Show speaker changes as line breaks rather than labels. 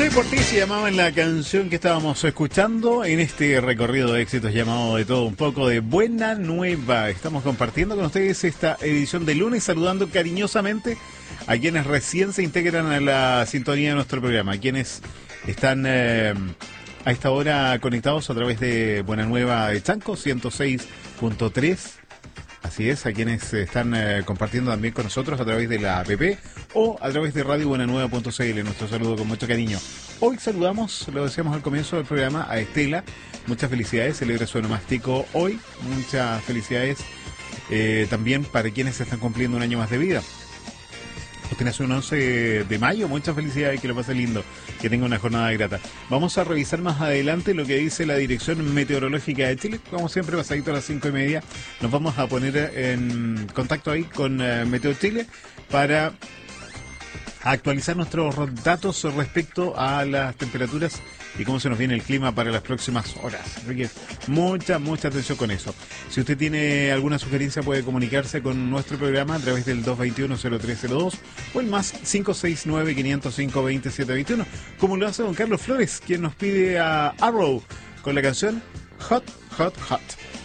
Soy por ti se llamaba en la canción que estábamos escuchando en este recorrido de éxitos llamado de todo un poco de Buena Nueva. Estamos compartiendo con ustedes esta edición de lunes, saludando cariñosamente a quienes recién se integran a la sintonía de nuestro programa, a quienes están a esta hora conectados a través de Buena Nueva de Chanco 106.3. Así es, a quienes están compartiendo también con nosotros a través de la app o a través de radiobuenanueva.cl. Nuestro saludo con mucho cariño. Hoy saludamos, lo decíamos al comienzo del programa, a Estela. Muchas felicidades, celebra su onomástico hoy. Muchas felicidades también para quienes están cumpliendo un año más de vida. Usted nació un 11 de mayo, muchas felicidades, que lo pase lindo, que tenga una jornada grata. Vamos a revisar más adelante lo que dice la Dirección Meteorológica de Chile. Como siempre, pasadito a las 5:30, nos vamos a poner en contacto ahí con Meteo Chile para actualizar nuestros datos respecto a las temperaturas y cómo se nos viene el clima para las próximas horas. Así que mucha atención con eso. Si usted tiene alguna sugerencia, puede comunicarse con nuestro programa a través del 221-0302 o el más 569-505-2721, como lo hace don Carlos Flores, quien nos pide a Arrow con la canción Hot, Hot, Hot.